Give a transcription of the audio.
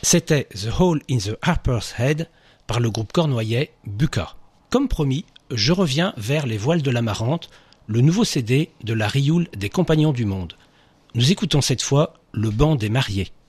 C'était The Hole in the Harper's Head par le groupe cornouaillais Buka. Comme promis, je reviens vers Les Voiles de l'Amarante, le nouveau CD de la Rioule des Compagnons du Monde. Nous écoutons cette fois le banc des mariés.